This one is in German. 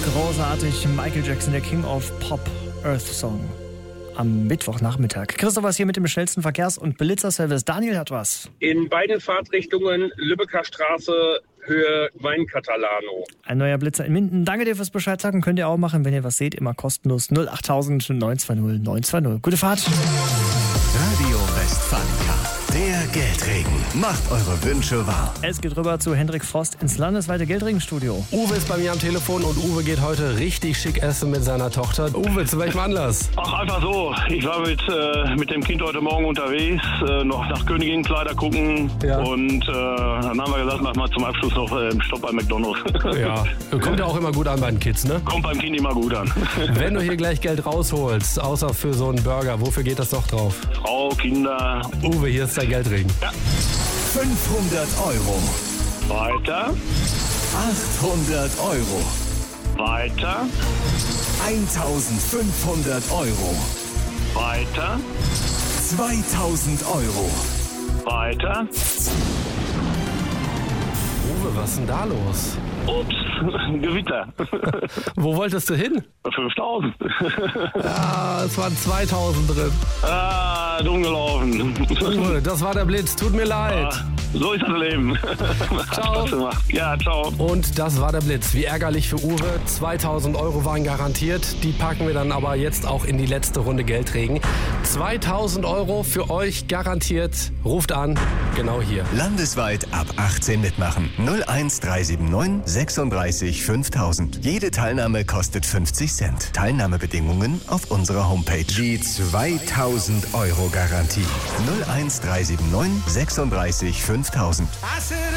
Großartig, Michael Jackson, der King of Pop, Earth Song. Am Mittwochnachmittag. Christoph ist hier mit dem schnellsten Verkehrs- und Blitzerservice. Daniel hat was. In beiden Fahrtrichtungen Lübecker Straße, Höhe Weinkatalano. Ein neuer Blitzer in Minden. Danke dir fürs Bescheid sagen. Könnt ihr auch machen, wenn ihr was seht. Immer kostenlos. 08000 920 920. Gute Fahrt. Radio Westfalica, der Geldregen. Macht eure Wünsche wahr. Es geht rüber zu Hendrik Frost ins landesweite Geldregenstudio. Uwe ist bei mir am Telefon und Uwe geht heute richtig schick essen mit seiner Tochter. Uwe, zu welchem Anlass? Ach, einfach so. Ich war mit dem Kind heute Morgen unterwegs, noch nach Königinnenkleider gucken. Ja. Und dann haben wir gesagt, mach mal zum Abschluss noch einen Stopp bei McDonald's. Ja, kommt ja auch immer gut an bei den Kids, ne? Kommt beim Kind immer gut an. Wenn du hier gleich Geld rausholst, außer für so einen Burger, wofür geht das doch drauf? Frau, Kinder. Uwe, hier ist dein Geldregen. Ja. 500 Euro, Weiter, 800 Euro, weiter, 1500 Euro, weiter, 2000 Euro. weiter. Uwe, was ist denn da los? Ups, Gewitter. Wo wolltest du hin? 5000. Ah, es waren 2000 drin. Dumm gelaufen. Uwe, das war der Blitz, tut mir leid. So ist das Leben. Ciao. Ja, ciao. Und das war der Blitz. Wie ärgerlich für Uwe. 2000 Euro waren garantiert. Die packen wir dann aber jetzt auch in die letzte Runde Geldregen. 2000 Euro für euch garantiert. Ruft an, genau hier. Landesweit ab 18 mitmachen. 01379 36 5000. Jede Teilnahme kostet 50 Cent. Teilnahmebedingungen auf unserer Homepage. Die 2000 Euro Garantie. 01379 36 5000.